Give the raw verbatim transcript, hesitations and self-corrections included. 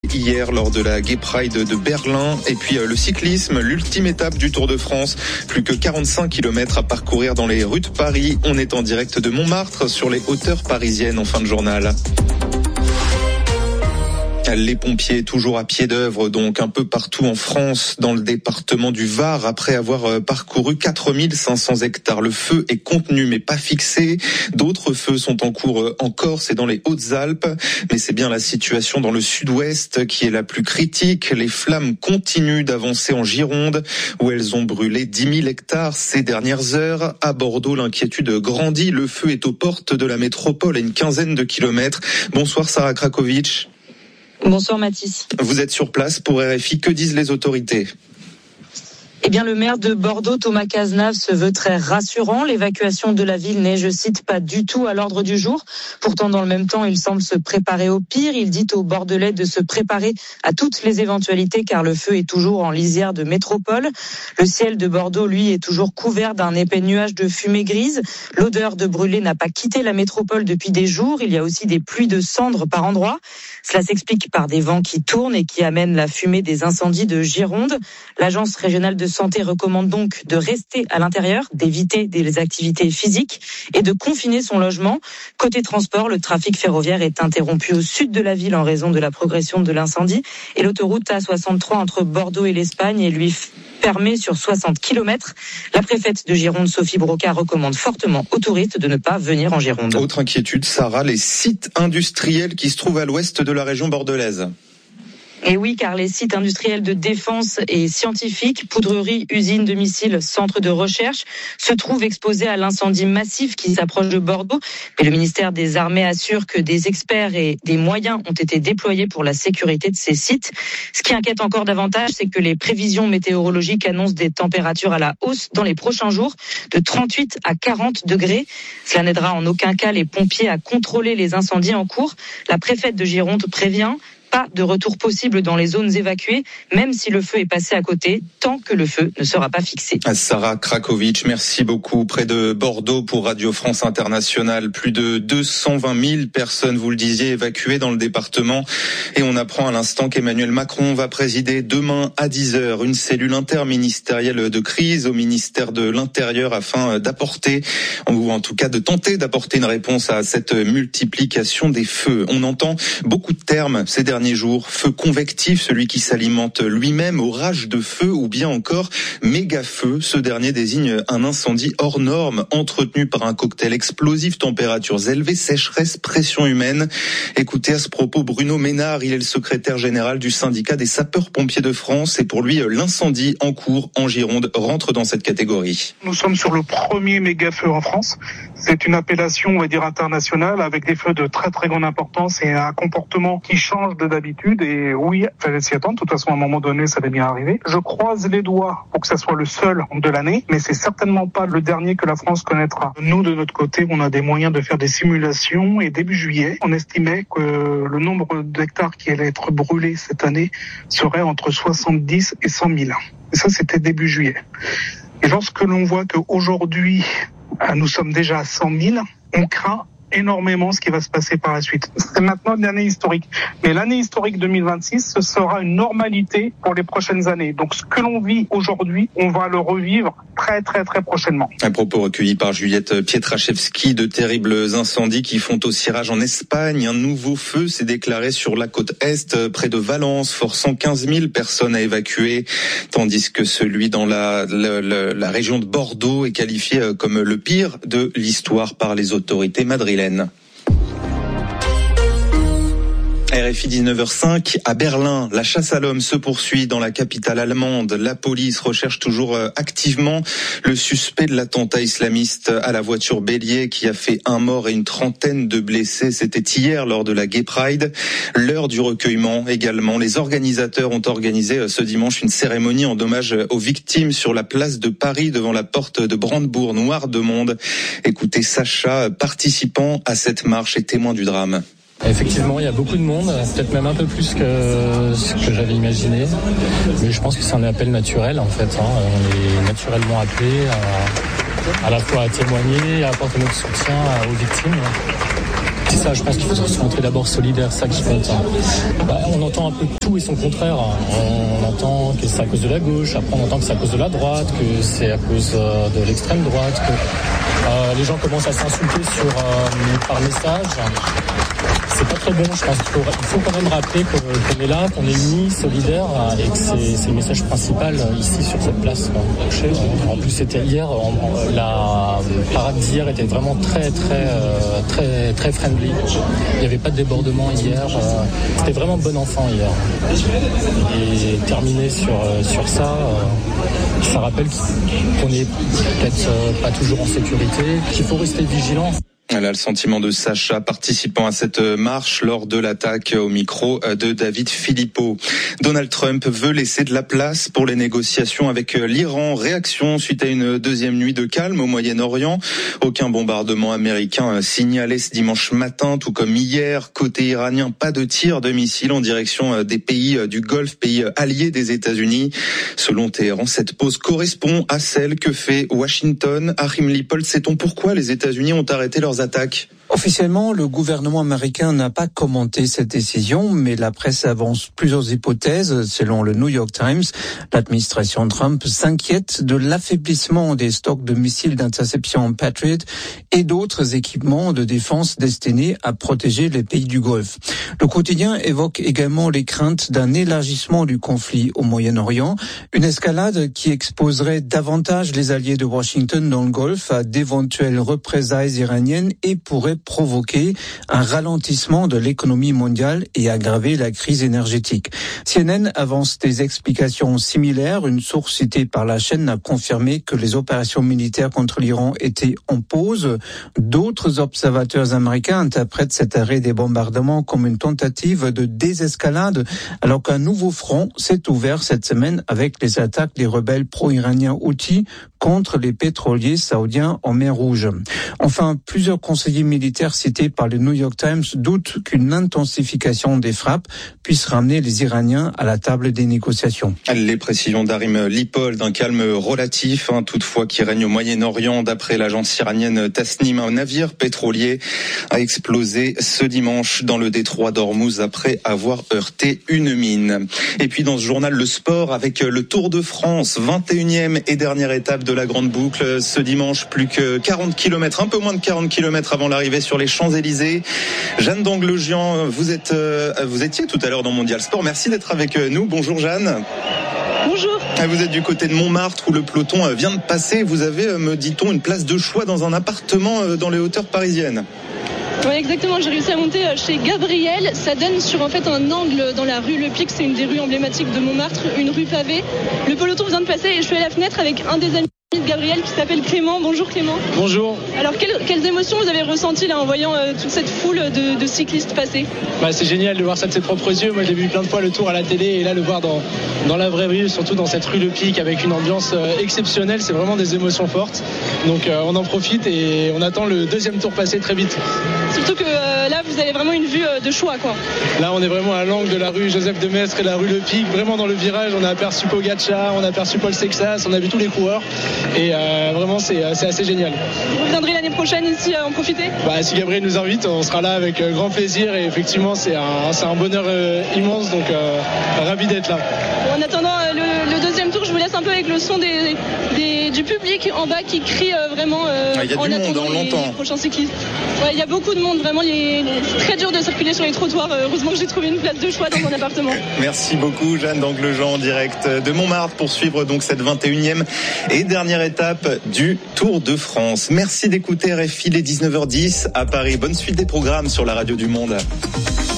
hier lors de la Gay Pride de Berlin. Et puis le cyclisme, l'ultime étape du Tour de France. Plus que quarante-cinq kilomètres à parcourir dans les rues de Paris. On est en direct de Montmartre sur les hauteurs parisiennes en fin de journal. Les pompiers toujours à pied d'œuvre, donc un peu partout en France, dans le département du Var, après avoir parcouru quatre mille cinq cents hectares. Le feu est contenu mais pas fixé. D'autres feux sont en cours en Corse et dans les Hautes-Alpes. Mais c'est bien la situation dans le sud-ouest qui est la plus critique. Les flammes continuent d'avancer en Gironde, où elles ont brûlé dix mille hectares ces dernières heures. À Bordeaux, l'inquiétude grandit. Le feu est aux portes de la métropole à une quinzaine de kilomètres. Bonsoir Sarah Krakovic. Bonsoir Mathis. Vous êtes sur place pour R F I, que disent les autorités ? Eh bien, le maire de Bordeaux, Thomas Cazenave, se veut très rassurant. L'évacuation de la ville n'est, je cite, pas du tout à l'ordre du jour. Pourtant, dans le même temps, il semble se préparer au pire. Il dit aux Bordelais de se préparer à toutes les éventualités car le feu est toujours en lisière de métropole. Le ciel de Bordeaux, lui, est toujours couvert d'un épais nuage de fumée grise. L'odeur de brûlé n'a pas quitté la métropole depuis des jours. Il y a aussi des pluies de cendres par endroits. Cela s'explique par des vents qui tournent et qui amènent la fumée des incendies de Gironde. L'agence régionale de santé recommande donc de rester à l'intérieur, d'éviter des activités physiques et de confiner son logement. Côté transport, le trafic ferroviaire est interrompu au sud de la ville en raison de la progression de l'incendie et l'autoroute A soixante-trois entre Bordeaux et l'Espagne est lui fermée sur soixante kilomètres. La préfète de Gironde, Sophie Broca, recommande fortement aux touristes de ne pas venir en Gironde. Autre inquiétude, Sarah, les sites industriels qui se trouvent à l'ouest de la région bordelaise. Et oui, car les sites industriels de défense et scientifiques, poudreries, usines de missiles, centres de recherche, se trouvent exposés à l'incendie massif qui s'approche de Bordeaux. Mais le ministère des Armées assure que des experts et des moyens ont été déployés pour la sécurité de ces sites. Ce qui inquiète encore davantage, c'est que les prévisions météorologiques annoncent des températures à la hausse dans les prochains jours, de trente-huit à quarante degrés. Cela n'aidera en aucun cas les pompiers à contrôler les incendies en cours. La préfète de Gironde prévient: pas de retour possible dans les zones évacuées, même si le feu est passé à côté, tant que le feu ne sera pas fixé. Sarah Krakovic, merci beaucoup. Près de Bordeaux pour Radio France Internationale, plus de deux cent vingt mille personnes, vous le disiez, évacuées dans le département. Et on apprend à l'instant qu'Emmanuel Macron va présider demain à dix heures une cellule interministérielle de crise au ministère de l'Intérieur afin d'apporter, ou en tout cas de tenter d'apporter une réponse à cette multiplication des feux. On entend beaucoup de termes ces derniers jours, feu convectif, celui qui s'alimente lui-même, orage de feu ou bien encore méga-feu. Ce dernier désigne un incendie hors norme, entretenu par un cocktail explosif, températures élevées, sécheresse, pression humaine. Écoutez à ce propos Bruno Ménard, il est le secrétaire général du syndicat des sapeurs-pompiers de France et pour lui, l'incendie en cours en Gironde rentre dans cette catégorie. Nous sommes sur le premier méga-feu en France. C'est une appellation, on va dire, internationale avec des feux de très très grande importance et un comportement qui change de d'habitude et oui, il fallait s'y attendre. De toute façon, à un moment donné, ça va bien arriver. Je croise les doigts pour que ça soit le seul de l'année, mais c'est certainement pas le dernier que la France connaîtra. Nous, de notre côté, on a des moyens de faire des simulations et début juillet, on estimait que le nombre d'hectares qui allaient être brûlés cette année serait entre soixante-dix et cent mille. Et ça, c'était début juillet. Et lorsque l'on voit qu'aujourd'hui, nous sommes déjà à cent mille, on craint énormément ce qui va se passer par la suite. C'est maintenant une année historique. Mais l'année historique deux mille vingt-six, ce sera une normalité pour les prochaines années. Donc ce que l'on vit aujourd'hui, on va le revivre très très très prochainement. Un propos recueilli par Juliette Pietraszewski, de terribles incendies qui font aussi rage en Espagne. Un nouveau feu s'est déclaré sur la côte est, près de Valence, forçant quinze mille personnes à évacuer, tandis que celui dans la, la, la, la région de Bordeaux est qualifié comme le pire de l'histoire par les autorités madrilènes. R F I dix-neuf heures cinq à Berlin, la chasse à l'homme se poursuit dans la capitale allemande. La police recherche toujours activement le suspect de l'attentat islamiste à la voiture bélier qui a fait un mort et une trentaine de blessés. C'était hier lors de la Gay Pride. L'heure du recueillement également. Les organisateurs ont organisé ce dimanche une cérémonie en hommage aux victimes sur la place de Paris devant la porte de Brandebourg, noire de monde. Écoutez Sacha, participant à cette marche et témoin du drame. Effectivement, il y a beaucoup de monde, peut-être même un peu plus que ce que j'avais imaginé. Mais je pense que c'est un appel naturel, en fait. Hein. On est naturellement appelé à, à la fois à témoigner et à apporter notre soutien aux victimes. C'est ça, je pense qu'il faut se montrer d'abord solidaire, ça qui compte. Bah, on entend un peu tout et son contraire. On entend que c'est à cause de la gauche, après on entend que c'est à cause de la droite, que c'est à cause de l'extrême droite, que euh, les gens commencent à s'insulter sur, euh, par message. C'est pas très bon, je pense qu'il faut, il faut quand même rappeler que, qu'on est là, qu'on est unis, solidaires, et que c'est, c'est le message principal ici sur cette place. En plus, c'était hier, la parade d'hier était vraiment très, très, très, très friendly. Il n'y avait pas de débordement hier. C'était vraiment bon enfant hier. Et terminer sur, sur ça, ça rappelle qu'on n'est peut-être pas toujours en sécurité, qu'il faut rester vigilant. Elle a le sentiment de Sacha participant à cette marche lors de l'attaque au micro de David Philippot. Donald Trump veut laisser de la place pour les négociations avec l'Iran. Réaction suite à une deuxième nuit de calme au Moyen-Orient. Aucun bombardement américain signalé ce dimanche matin, tout comme hier. Côté iranien, pas de tir de missiles en direction des pays du Golfe, pays alliés des États-Unis. Selon Téhéran, cette pause correspond à celle que fait Washington. Achim Lippold, sait-on pourquoi les États-Unis ont arrêté leurs attaques? Officiellement, le gouvernement américain n'a pas commenté cette décision, mais la presse avance plusieurs hypothèses. Selon le New York Times, l'administration Trump s'inquiète de l'affaiblissement des stocks de missiles d'interception Patriot et d'autres équipements de défense destinés à protéger les pays du Golfe. Le quotidien évoque également les craintes d'un élargissement du conflit au Moyen-Orient, une escalade qui exposerait davantage les alliés de Washington dans le Golfe à d'éventuelles représailles iraniennes et pourrait provoquer un ralentissement de l'économie mondiale et aggraver la crise énergétique. C N N avance des explications similaires. Une source citée par la chaîne a confirmé que les opérations militaires contre l'Iran étaient en pause. D'autres observateurs américains interprètent cet arrêt des bombardements comme une tentative de désescalade, alors qu'un nouveau front s'est ouvert cette semaine avec les attaques des rebelles pro-iraniens Houthis contre les pétroliers saoudiens en mer Rouge. Enfin, plusieurs conseillers militaires cités par le New York Times doutent qu'une intensification des frappes puisse ramener les Iraniens à la table des négociations. Les précisions d'Achim Lippold, d'un calme relatif, hein, toutefois qui règne au Moyen-Orient. D'après l'agence iranienne Tasnim, un navire pétrolier a explosé ce dimanche dans le détroit d'Ormuz après avoir heurté une mine. Et puis dans ce journal, le sport avec le Tour de France, vingt et unième et dernière étape de la Grande Boucle. Ce dimanche, plus que quarante kilomètres, un peu moins de quarante kilomètres avant l'arrivée sur les Champs-Élysées. Jeanne d'Anglejean, vous êtes, euh, vous étiez tout à l'heure dans Mondial Sport. Merci d'être avec nous. Bonjour Jeanne. Bonjour. Vous êtes du côté de Montmartre où le peloton vient de passer. Vous avez, me dit-on, une place de choix dans un appartement dans les hauteurs parisiennes. Oui, exactement. J'ai réussi à monter chez Gabriel. Ça donne sur en fait un angle dans la rue Le Pic. C'est une des rues emblématiques de Montmartre, une rue pavée. Le peloton vient de passer et je suis à la fenêtre avec un des amis de Gabriel qui s'appelle Clément. Bonjour Clément. Bonjour. Alors quelles, quelles émotions vous avez ressenties là en voyant euh, toute cette foule de, de cyclistes passer? Bah, c'est génial de voir ça de ses propres yeux. Moi j'ai vu plein de fois le Tour à la télé et là le voir dans, dans la vraie rue, surtout dans cette rue Le Pic avec une ambiance euh, exceptionnelle. C'est vraiment des émotions fortes. Donc euh, on en profite et on attend le deuxième tour passer très vite. Surtout que euh, là vous avez vraiment une vue euh, de choix quoi. Là on est vraiment à l'angle de la rue Joseph de Maistre et la rue Le Pic. Vraiment dans le virage on a aperçu Pogacar, on a aperçu Paul Sexas, on a vu tous les coureurs et euh, vraiment c'est, c'est assez génial. Vous reviendrez l'année prochaine ici à en profiter? Bah, si Gabriel nous invite, on sera là avec euh, grand plaisir et effectivement c'est un, c'est un bonheur euh, immense, donc euh, ravi d'être là. En attendant euh, le, le deuxième tour, je vous laisse un peu avec le son des, des, du public en bas qui crie euh, vraiment euh, ah, y a en du attendant monde, les, les prochains cyclistes. Il ouais, y a beaucoup de monde, vraiment les, les, c'est très dur de circuler sur les trottoirs. Heureusement que j'ai trouvé une place de choix dans mon appartement. Merci beaucoup Jeanne d'Anglejean en direct de Montmartre pour suivre donc cette vingt et unième et dernière étape du Tour de France. Merci d'écouter R F I, les dix-neuf heures dix à Paris. Bonne suite des programmes sur la radio du Monde.